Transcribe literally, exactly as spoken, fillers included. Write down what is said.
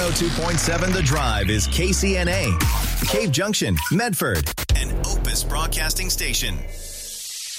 oh two point seven The Drive is K C N A, Cave Junction, Medford, and Opus Broadcasting Station.